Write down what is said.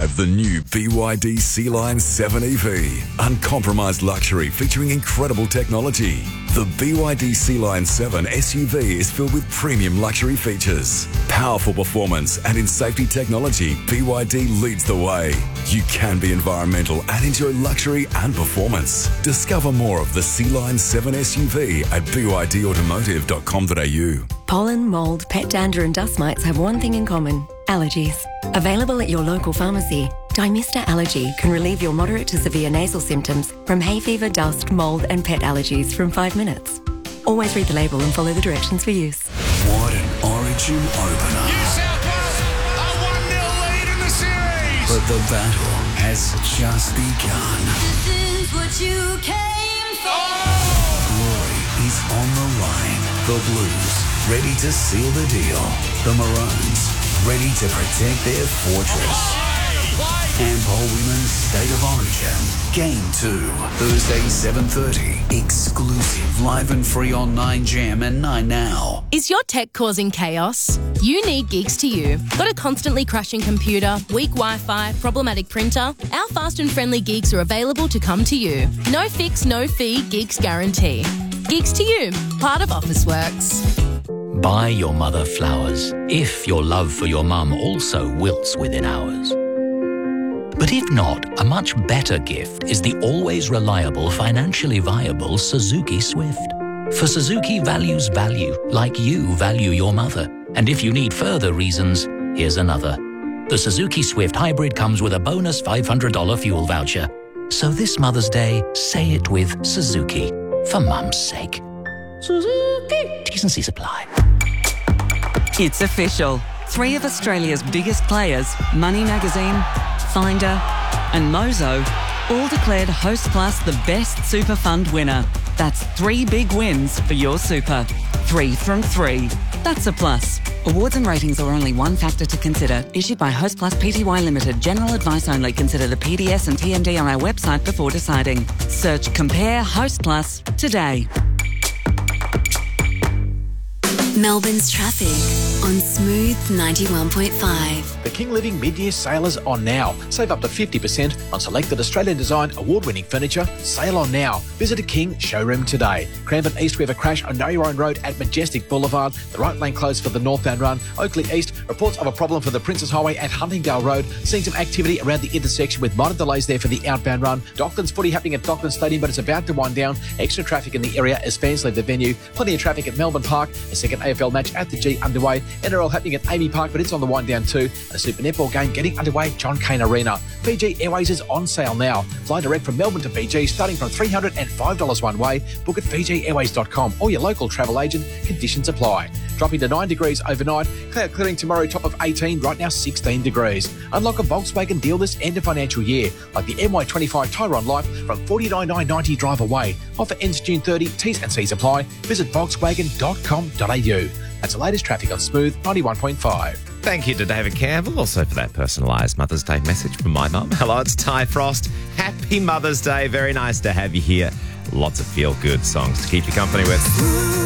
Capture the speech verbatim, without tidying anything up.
drive the new B Y D Sea Line seven E V. Uncompromised luxury featuring incredible technology. The B Y D Sea Line seven S U V is filled with premium luxury features. Powerful performance and in safety technology, B Y D leads the way. You can be environmental and enjoy luxury and performance. Discover more of the Sea Line seven S U V at b y d automotive dot com dot a u. Pollen, mould, pet dander and dust mites have one thing in common: allergies. Available at your local pharmacy, Dymista Allergy can relieve your moderate to severe nasal symptoms from hay fever, dust, mould and pet allergies from five minutes. Always read the label and follow the directions for use. What an Origin opener. New South Wales, a one nil lead in the series. But the battle has just begun. This is what you came for. Oh! Glory is on the line. The Blues ready to seal the deal. The Maroons ready to protect their fortress. Handball Women's State of Origin. Game two. Thursday, seven thirty. Exclusive, live and free on nine Jam and nine Now. Is your tech causing chaos? You need Gigs to You. Got a constantly crashing computer, weak Wi-Fi, problematic printer? Our fast and friendly gigs are available to come to you. No fix, no fee, Gigs guarantee. Gigs to You, part of Officeworks. Buy your mother flowers if your love for your mum also wilts within hours. But if not, a much better gift is the always reliable, financially viable Suzuki Swift. For Suzuki values value, like you value your mother. And if you need further reasons, here's another. The Suzuki Swift Hybrid comes with a bonus five hundred dollars fuel voucher. So this Mother's Day, say it with Suzuki, for mum's sake. Suzuki. T's and C's apply. It's official. Three of Australia's biggest players, Money Magazine, Finder and Mozo, all declared Hostplus the best super fund winner. That's three big wins for your super. Three from three. That's a plus. Awards and ratings are only one factor to consider. Issued by Hostplus Pty Limited. General advice only. Consider the P D S and T M D on our website before deciding. Search Compare Hostplus today. Melbourne's traffic on Smooth ninety-one point five. The King Living mid-year sale is on now. Save up to fifty percent on selected Australian design award-winning furniture. Sale on now. Visit a King showroom today. Cranbourne East, we have a crash on Know Your Own Road at Majestic Boulevard. The right lane closed for the northbound run. Oakley East, reports of a problem for the Princess Highway at Huntingdale Road. Seeing some activity around the intersection with minor delays there for the outbound run. Docklands footy happening at Docklands Stadium, but it's about to wind down. Extra traffic in the area as fans leave the venue. Plenty of traffic at Melbourne Park. A second A F L match at the G underway. N R L happening at Amy Park, but it's on the wind down too. And a Super Netball game getting underway, John Cain Arena. Fiji Airways is on sale now. Fly direct from Melbourne to Fiji starting from three hundred five dollars one way. Book at fiji airways dot com or your local travel agent. Conditions apply. Dropping to nine degrees overnight. Cloud clearing tomorrow, top of eighteen, right now sixteen degrees. Unlock a Volkswagen deal this end of financial year, like the M Y twenty-five Tyron Life from forty-nine thousand nine hundred ninety drive away. Offer ends June thirtieth, T's and C's apply. Visit volkswagen dot com dot a u. That's the latest traffic on Smooth ninety-one point five. Thank you to David Campbell, also for that personalised Mother's Day message from my mum. Hello, it's Ty Frost. Happy Mother's Day. Very nice to have you here. Lots of feel-good songs to keep you company with.